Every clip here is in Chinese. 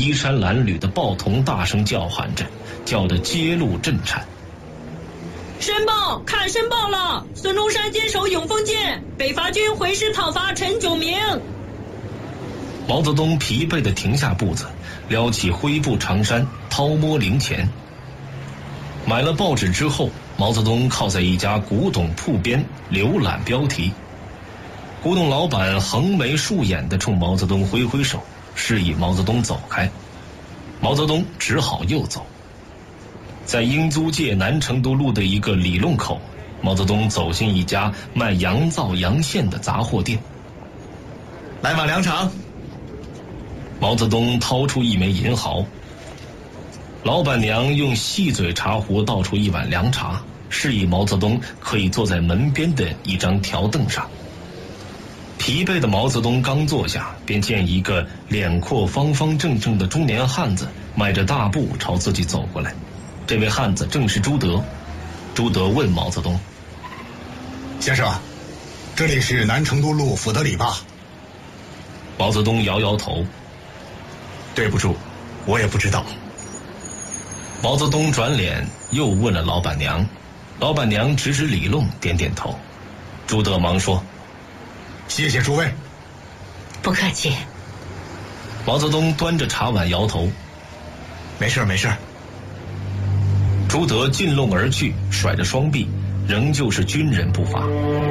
衣衫褴褛的报童大声叫喊着，叫得街路震颤。 申报，看申报了！孙中山坚守永丰舰，北伐军回师讨伐陈炯明。 毛泽东疲惫地停下步子，撩起灰布长衫，掏摸零钱。买了报纸之后，毛泽东靠在一家古董铺边浏览标题。古董老板横眉竖眼地冲毛泽东挥挥手，示意毛泽东走开。毛泽东只好又走。在英租界南成都路的一个里弄口，毛泽东走进一家卖羊皂洋线的杂货店。 来碗凉茶。 毛泽东掏出一枚银毫。老板娘用细嘴茶壶倒出一碗凉茶，示意毛泽东可以坐在门边的一张条凳上。疲惫的毛泽东刚坐下，便见一个脸阔方方正正的中年汉子迈着大步朝自己走过来。这位汉子正是朱德。朱德问毛泽东： 先生，这里是南成都路福德里吧？ 毛泽东摇摇头： 对不住，我也不知道。 毛泽东转脸又问了老板娘，老板娘指指里弄，点点头。朱德忙说： 谢谢诸位。 不客气。 毛泽东端着茶碗摇头： 没事没事。 朱德进弄而去，甩着双臂，仍旧是军人步伐。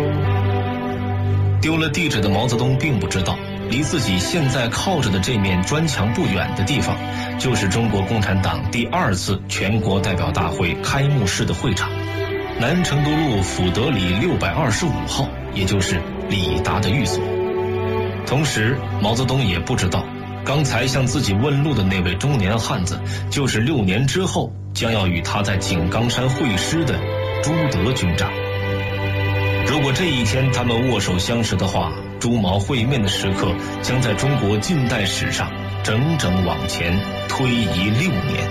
丢了地址的毛泽东并不知道，离自己现在靠着的这面砖墙不远的地方，就是中国共产党第2次全国代表大会开幕式的会场，南成都路福德里625号，也就是李达的寓所。同时，毛泽东也不知道，刚才向自己问路的那位中年汉子，就是6年之后将要与他在井冈山会师的朱德军长。如果这一天他们握手相识的话，朱毛会面的时刻将在中国近代史上整整往前推移6年。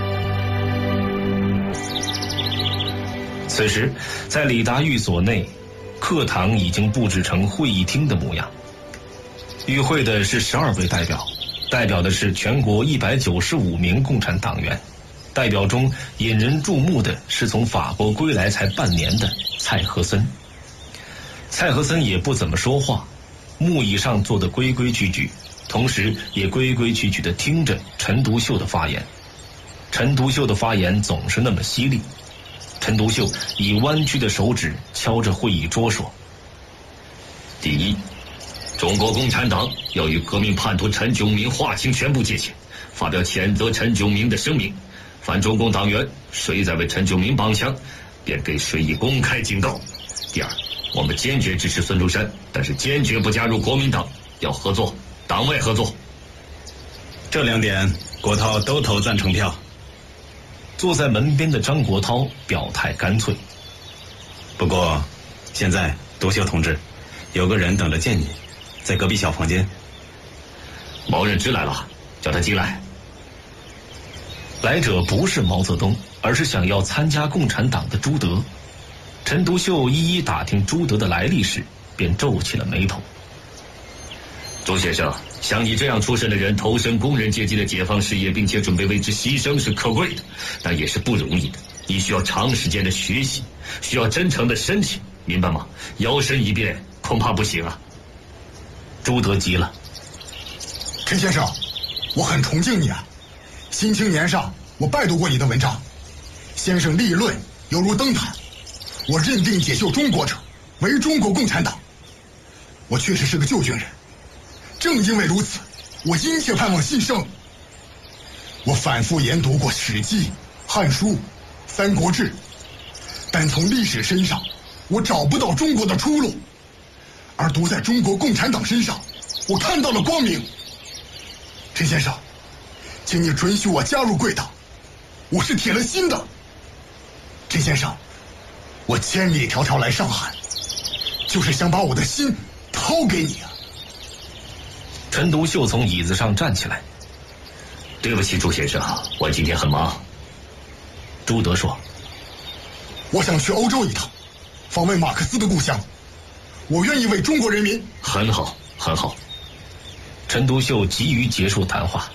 此时，在李达寓所内，课堂已经布置成会议厅的模样。与会的是12位代表，代表的是全国195名共产党员。代表中引人注目的是从法国归来才半年的蔡和森。蔡和森也不怎么说话，木椅上坐得规规矩矩，同时也规规矩矩地听着陈独秀的发言。陈独秀的发言总是那么犀利。陈独秀以弯曲的手指敲着会议桌说：第一，中国共产党要与革命叛徒陈炯明划清全部界限，发表谴责陈炯明的声明。反中共党员谁在为陈炯明帮腔，便给谁以公开警告。第二，我们坚决支持孙中山，但是坚决不加入国民党，要合作，党外合作。 这2点，国焘都投赞成票。 坐在门边的张国焘表态干脆。 不过，现在独秀同志，有个人等着见你，在隔壁小房间。 毛任之来了，叫他进来。来者不是毛泽东，而是想要参加共产党的朱德。陈独秀一一打听朱德的来历时，便皱起了眉头。朱先生，像你这样出身的人投身工人阶级的解放事业，并且准备为之牺牲是可贵的，但也是不容易的。你需要长时间的学习，需要真诚的申请，明白吗？摇身一变恐怕不行啊。朱德急了： 陈先生，我很崇敬你啊！新青年上我拜读过你的文章，先生立论犹如灯塔，我认定解救中国者为中国共产党。我确实是个旧军人，正因为如此，我殷切盼望新生。我反复研读过《史记》《汉书》《三国志》，但从历史身上我找不到中国的出路，而独在中国共产党身上，我看到了光明。陈先生，请你准许我加入贵党，我是铁了心的。陈先生，我千里迢迢来上海，就是想把我的心掏给你啊。 陈独秀从椅子上站起来：对不起，朱先生，我今天很忙。朱德说： 我想去欧洲一趟，访问马克思的故乡，我愿意为中国人民。 很好，很好。陈独秀急于结束谈话。